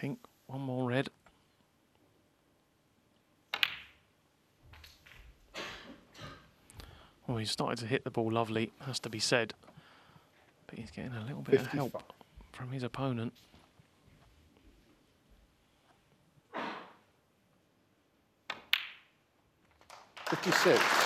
pink, one more red. Well, he's started to hit the ball lovely, has to be said. But he's getting a little bit of help from his opponent. 56.